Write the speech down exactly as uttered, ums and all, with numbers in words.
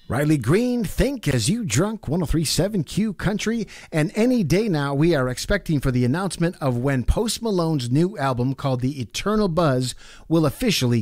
Riley Green, Think As You Drunk, one oh three point seven Q Country. And any day now, we are expecting for the announcement of when Post Malone's new album called The Eternal Buzz will officially